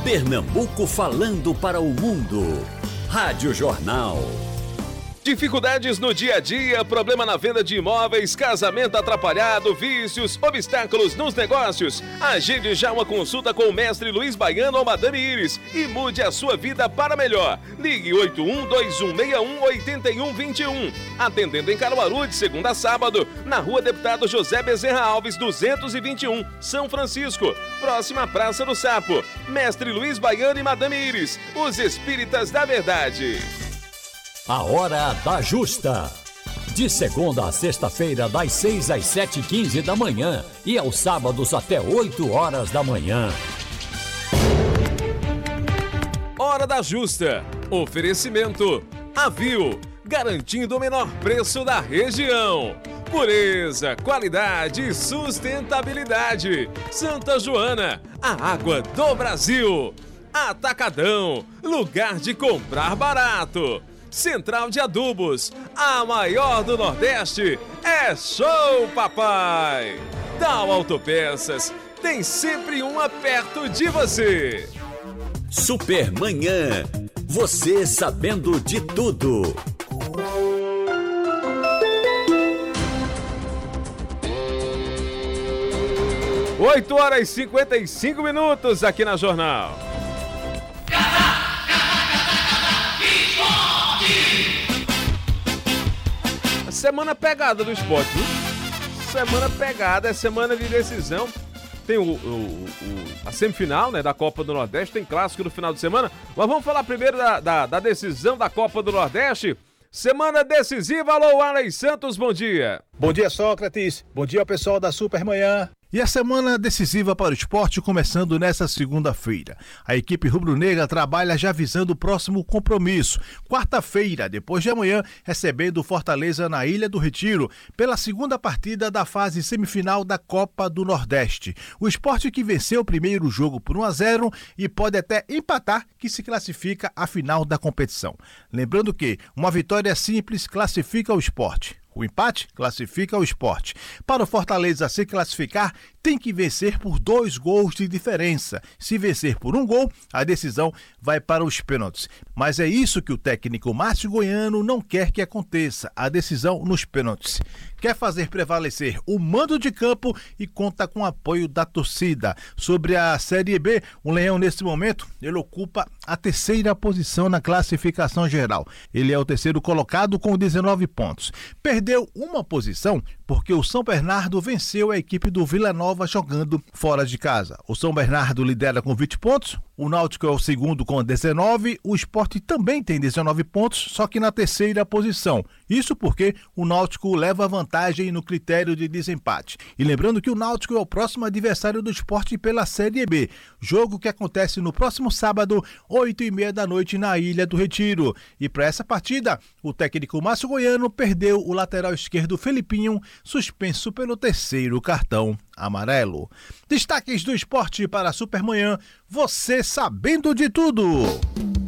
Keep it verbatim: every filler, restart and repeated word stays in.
Pernambuco falando para o mundo. Rádio Jornal. Dificuldades no dia a dia, problema na venda de imóveis, casamento atrapalhado, vícios, obstáculos nos negócios. Agende já uma consulta com o mestre Luiz Baiano ou Madame Iris e mude a sua vida para melhor. Ligue oito um dois um seis um oito um dois um. Atendendo em Caruaru de segunda a sábado, na rua Deputado José Bezerra Alves, duzentos e vinte e um, São Francisco, próxima à Praça do Sapo. Mestre Luiz Baiano e Madame Iris, os espíritas da verdade. A Hora da Justa. De segunda a sexta-feira, das seis às sete e quinze da manhã e aos sábados até oito horas da manhã. Hora da Justa. Oferecimento Avil, garantindo o menor preço da região. Pureza, qualidade e sustentabilidade. Santa Joana, a água do Brasil. Atacadão, lugar de comprar barato. Central de Adubos, a maior do Nordeste, é Show Papai! Tal Autopeças, tem sempre uma perto de você. Supermanhã, você sabendo de tudo. oito horas e cinquenta e cinco minutos aqui na Jornal. Semana pegada do esporte, viu? Semana pegada, é semana de decisão. Tem o, o, o, a semifinal, né, da Copa do Nordeste, tem clássico no final de semana. Mas vamos falar primeiro da, da, da decisão da Copa do Nordeste. Semana decisiva, alô, Alex Santos, bom dia. Bom dia, Sócrates. Bom dia ao pessoal da Supermanhã. E a semana decisiva para o esporte começando nesta segunda-feira. A equipe rubro-negra trabalha já visando o próximo compromisso. Quarta-feira, depois de amanhã, recebendo o Fortaleza na Ilha do Retiro, pela segunda partida da fase semifinal da Copa do Nordeste. O esporte que venceu o primeiro jogo por um a zero e pode até empatar, que se classifica à final da competição. Lembrando que uma vitória simples classifica o esporte. O empate classifica o esporte. Para o Fortaleza se classificar, tem que vencer por dois gols de diferença. Se vencer por um gol, a decisão vai para os pênaltis. Mas é isso que o técnico Márcio Goiano não quer que aconteça, a decisão nos pênaltis. Quer fazer prevalecer o mando de campo e conta com o apoio da torcida. Sobre a Série B, o Leão, nesse momento, ele ocupa a terceira posição na classificação geral. Ele é o terceiro colocado com dezenove pontos. Perdeu uma posição porque o São Bernardo venceu a equipe do Vila Nova jogando fora de casa. O São Bernardo lidera com vinte pontos, o Náutico é o segundo com dezenove, o Sport também tem dezenove pontos, só que na terceira posição. Isso porque o Náutico leva vantagem no critério de desempate. E lembrando que o Náutico é o próximo adversário do Sport pela Série B, jogo que acontece no próximo sábado, oito e meia da noite na Ilha do Retiro. E para essa partida, o técnico Márcio Goiano perdeu o lateral esquerdo Felipinho, suspenso pelo terceiro cartão amarelo. Destaques do esporte para a Supermanhã, você sabendo de tudo.